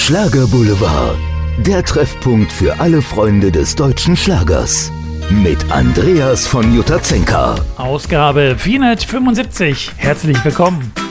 Schlager-Boulevard, der Treffpunkt für alle Freunde des deutschen Schlagers. Mit Andreas von Jutazenka. Ausgabe 475. Herzlich willkommen.